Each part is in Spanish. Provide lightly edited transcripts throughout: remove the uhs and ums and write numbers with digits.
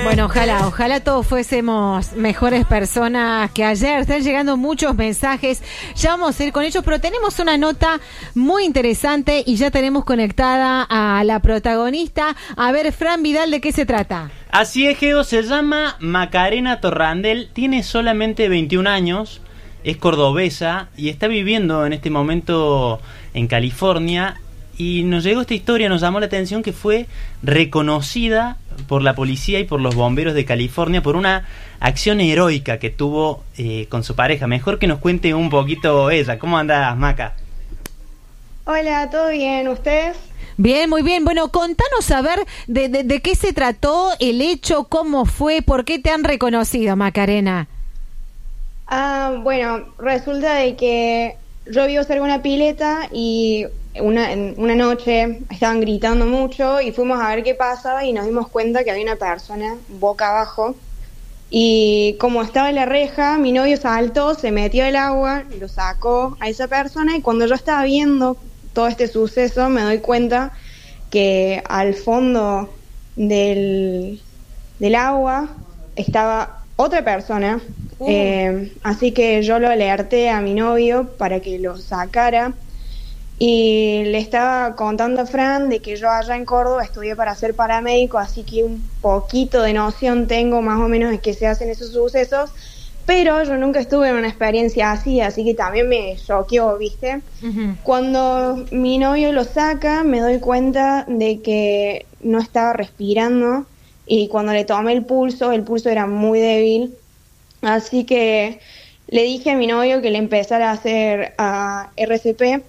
Bueno, ojalá todos fuésemos mejores personas que ayer. Están llegando muchos mensajes, ya vamos a ir con ellos, pero tenemos una nota muy interesante y ya tenemos conectada a la protagonista. A ver, Fran Vidal, ¿de qué se trata? Así es, Geo, se llama Macarena Torrandel, tiene solamente 21 años, es cordobesa y está viviendo en este momento en California. Y nos llegó esta historia, nos llamó la atención que fue reconocida por la policía y por los bomberos de California por una acción heroica que tuvo con su pareja. Mejor que nos cuente un poquito ella. ¿Cómo andás, Maca? Hola, ¿todo bien? ¿Ustedes? Bien, muy bien. Bueno, contanos a ver de qué se trató el hecho, cómo fue, por qué te han reconocido, Macarena. Bueno, resulta de que yo vivo cerca de una pileta y una noche estaban gritando mucho y fuimos a ver qué pasaba y nos dimos cuenta que había una persona boca abajo y como estaba en la reja, mi novio saltó, se metió al agua, lo sacó a esa persona y cuando yo estaba viendo todo este suceso me doy cuenta que al fondo del agua estaba otra persona, así que yo lo alerté a mi novio para que lo sacara. Y le estaba contando a Fran de que yo allá en Córdoba estudié para ser paramédico, así que un poquito de noción tengo más o menos de que se hacen esos sucesos, pero yo nunca estuve en una experiencia así que también me choqueó, ¿viste? Uh-huh. Cuando mi novio lo saca, me doy cuenta de que no estaba respirando y cuando le tomé el pulso era muy débil, así que le dije a mi novio que le empezara a hacer RCP.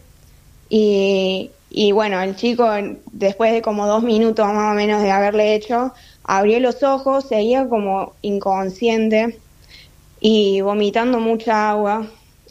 Y bueno, el chico, después de como 2 minutos más o menos de haberle hecho, abrió los ojos, seguía como inconsciente y vomitando mucha agua.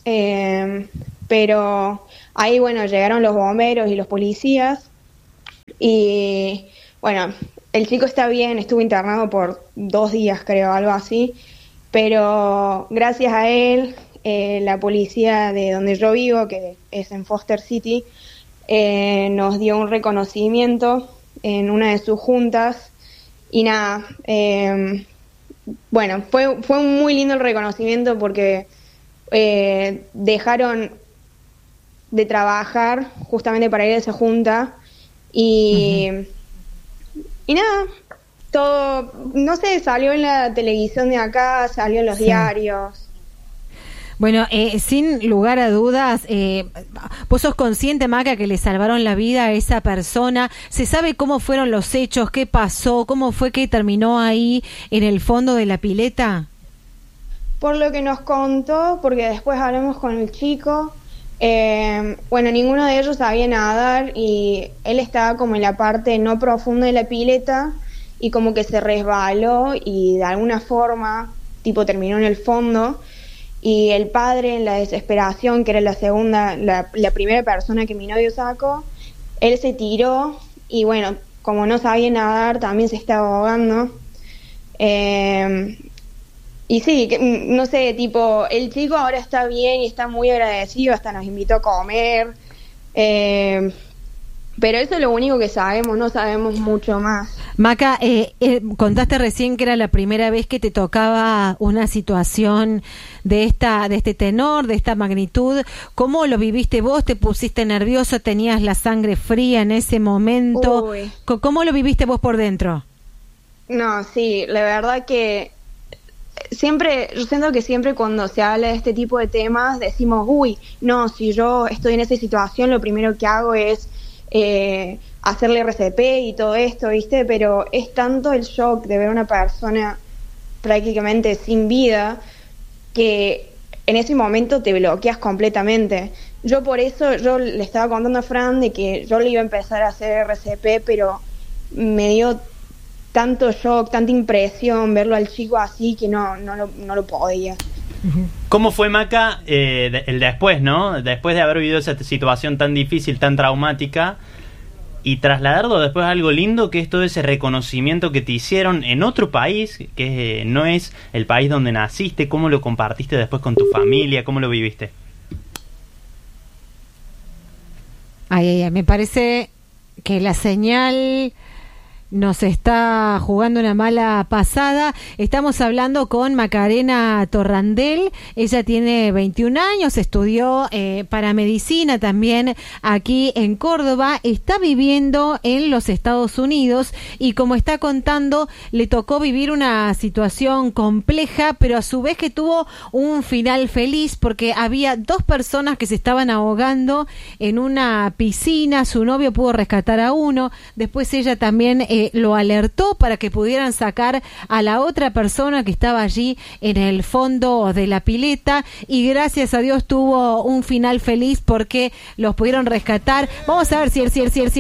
Pero ahí, bueno, llegaron los bomberos y los policías. Y bueno, el chico está bien, estuvo internado por 2 días, creo, algo así. Pero gracias a él, la policía de donde yo vivo, que es en Foster City, nos dio un reconocimiento en una de sus juntas y nada, bueno, fue muy lindo el reconocimiento porque dejaron de trabajar justamente para ir a esa junta y nada, todo, no sé, salió en la televisión de acá, salió en los diarios. Bueno, sin lugar a dudas, vos sos consciente, Maca, que le salvaron la vida a esa persona. ¿Se sabe cómo fueron los hechos? ¿Qué pasó? ¿Cómo fue que terminó ahí en el fondo de la pileta? Por lo que nos contó, porque después hablamos con el chico, bueno, ninguno de ellos sabía nadar y él estaba como en la parte no profunda de la pileta y como que se resbaló y de alguna forma, tipo, terminó en el fondo. Y el padre, en la desesperación, que era la primera persona que mi novio sacó, él se tiró y bueno, como no sabía nadar, también se estaba ahogando. Y sí, no sé, tipo, el chico ahora está bien y está muy agradecido, hasta nos invitó a comer. Pero eso es lo único que sabemos, no sabemos mucho más. Maca, contaste recién que era la primera vez que te tocaba una situación de este tenor, de esta magnitud. ¿Cómo lo viviste vos? ¿Te pusiste nervioso? ¿Tenías la sangre fría en ese momento? Uy. ¿Cómo lo viviste vos por dentro? No, sí, la verdad que yo siento que siempre cuando se habla de este tipo de temas decimos, uy, no, si yo estoy en esa situación, lo primero que hago es hacerle RCP y todo esto, ¿viste? Pero es tanto el shock de ver a una persona prácticamente sin vida que en ese momento te bloqueas completamente. Yo por eso, yo le estaba contando a Fran de que yo le iba a empezar a hacer RCP, pero me dio tanto shock, tanta impresión verlo al chico así que no lo podía. ¿Cómo fue, Maca, el después, no? Después de haber vivido esa situación tan difícil, tan traumática, y trasladarlo después a algo lindo, que es todo ese reconocimiento que te hicieron en otro país, que no es el país donde naciste. ¿Cómo lo compartiste después con tu familia? ¿Cómo lo viviste? Ay, me parece que la señal nos está jugando una mala pasada. Estamos hablando con Macarena Torrandel. Ella tiene 21 años, estudió para medicina también aquí en Córdoba. Está viviendo en los Estados Unidos y, como está contando, le tocó vivir una situación compleja, pero a su vez que tuvo un final feliz, porque había 2 personas que se estaban ahogando en una piscina. Su novio pudo rescatar a uno. Después ella también lo alertó para que pudieran sacar a la otra persona que estaba allí en el fondo de la pileta, y gracias a Dios tuvo un final feliz porque los pudieron rescatar. Vamos a ver si